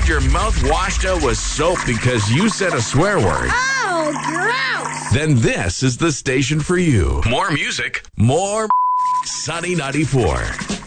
had your mouth washed out with soap because you said a swear word? Oh, gross! Then this is the station for you. More music, more Sunny 94.